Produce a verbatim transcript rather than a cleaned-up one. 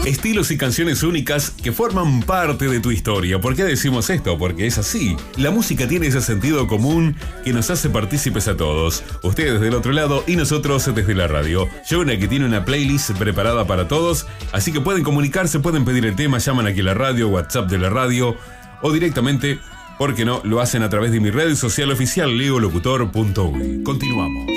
Estilos y canciones únicas que forman parte de tu historia. ¿Por qué decimos esto? Porque es así. La música tiene ese sentido común que nos hace partícipes a todos. Ustedes del otro lado y nosotros desde la radio. Jonah, que tiene una playlist preparada para todos, así que pueden comunicarse, pueden pedir el tema, llaman aquí a la radio, WhatsApp de la radio o directamente, ¿por qué no?, lo hacen a través de mi red social oficial leo locutor punto uy. Continuamos.